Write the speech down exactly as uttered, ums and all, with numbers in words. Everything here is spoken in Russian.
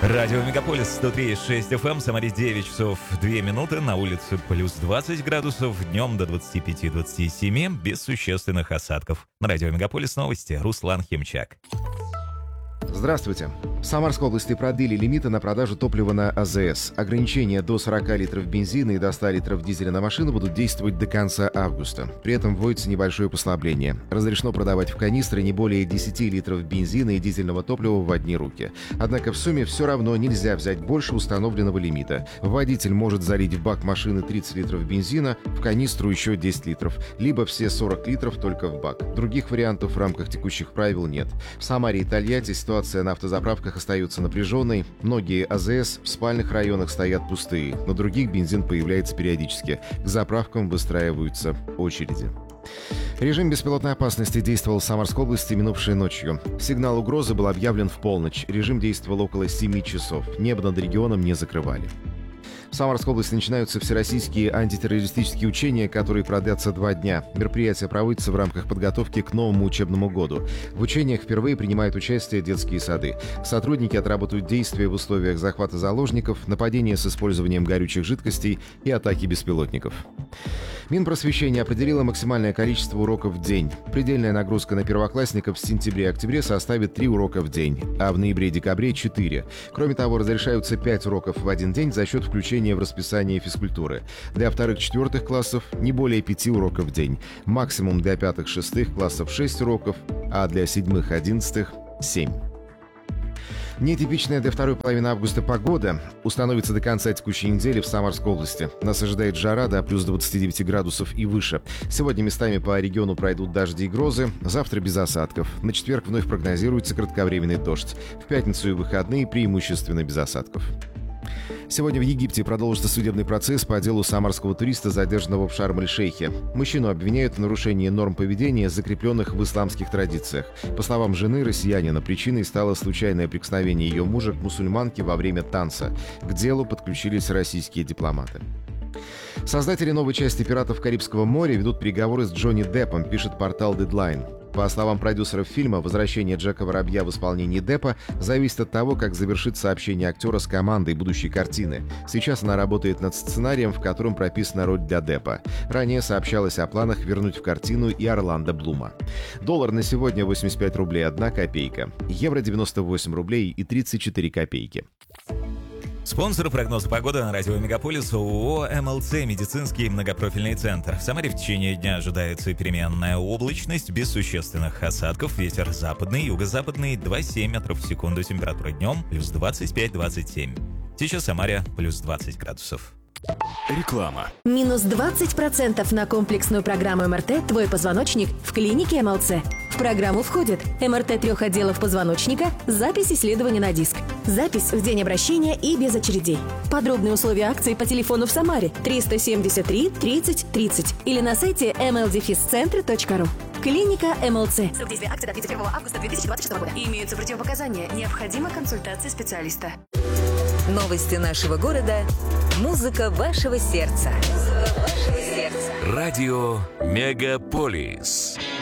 Радио Мегаполис сто три и шесть эф эм, Самаре девять часов две минуты, на улице плюс двадцать градусов, днем до двадцати пяти - двадцати семи, без существенных осадков. На Радио Мегаполис новости, Руслан Химчак. Здравствуйте. В Самарской области продлили лимиты на продажу топлива на а зэ эс. Ограничения до сорока литров бензина и до ста литров дизеля на машину будут действовать до конца августа. При этом вводится небольшое послабление. Разрешено продавать в канистры не более десяти литров бензина и дизельного топлива в одни руки. Однако в сумме все равно нельзя взять больше установленного лимита. Водитель может залить в бак машины тридцать литров бензина, в канистру еще десять литров, либо все сорок литров только в бак. Других вариантов в рамках текущих правил нет. В Самаре и Тольятти ситуация на автозаправках остается напряженной. Многие а зэ эс в спальных районах стоят пустые, на других бензин появляется периодически. К заправкам выстраиваются очереди. Режим беспилотной опасности действовал в Самарской области минувшей ночью. Сигнал угрозы был объявлен в полночь. Режим действовал около семи часов. Небо над регионом не закрывали. В Самарской области начинаются всероссийские антитеррористические учения, которые продлятся два дня. Мероприятие проводится в рамках подготовки к новому учебному году. В учениях впервые принимают участие детские сады. Сотрудники отработают действия в условиях захвата заложников, нападения с использованием горючих жидкостей и атаки беспилотников. Минпросвещение определило максимальное количество уроков в день. Предельная нагрузка на первоклассников в сентябре и октябре составит три урока в день, а в ноябре и декабре – четыре. Кроме того, разрешаются пять уроков в один день за счет включения в расписание физкультуры. Для вторых-четвертых классов не более пяти уроков в день. Максимум для пятых-шестых классов шесть уроков, а для седьмых-одиннадцатых – семь. Нетипичная для второй половины августа погода установится до конца текущей недели в Самарской области. Нас ожидает жара до плюс двадцати девяти градусов и выше. Сегодня местами по региону пройдут дожди и грозы, завтра без осадков. На четверг вновь прогнозируется кратковременный дождь. В пятницу и выходные преимущественно без осадков. Сегодня в Египте продолжится судебный процесс по делу самарского туриста, задержанного в Шарм-эль-Шейхе. Мужчину обвиняют в нарушении норм поведения, закрепленных в исламских традициях. По словам жены россиянина, причиной стало случайное прикосновение ее мужа к мусульманке во время танца. К делу подключились российские дипломаты. Создатели новой части «Пиратов Карибского моря» ведут переговоры с Джонни Деппом, пишет портал Deadline. По словам продюсеров фильма, возвращение Джека Воробья в исполнении Деппа зависит от того, как завершится общение актера с командой будущей картины. Сейчас она работает над сценарием, в котором прописана роль для Деппа. Ранее сообщалось о планах вернуть в картину и Орландо Блума. Доллар на сегодня восемьдесят пять рублей одна копейка. Евро девяносто восемь рублей и тридцать четыре копейки. Спонсор прогноза погоды на Радио Мегаполис ООО эм эл цэ «Медицинский многопрофильный центр». В Самаре в течение дня ожидается переменная облачность без существенных осадков. Ветер западный, юго-западный, два целых семь метров в секунду. Температура днем плюс двадцать пять - двадцать семь. Сейчас в Самаре плюс двадцать градусов. Реклама. Минус двадцать процентов на комплексную программу эм эр тэ «Твой позвоночник» в клинике эм эл цэ. В программу входит эм эр тэ трех отделов позвоночника, запись исследования на диск, запись в день обращения и без очередей. Подробные условия акции по телефону в Самаре триста семьдесят три тридцать тридцать или на сайте эм эл дефис центр точка ру. Клиника эм эл цэ. Срок действия акции до тридцать первого августа две тысячи двадцать шестого года. Имеются противопоказания. Необходима консультация специалиста. Новости нашего города. Музыка вашего сердца. Музыка вашего сердца. Радио Мегаполис.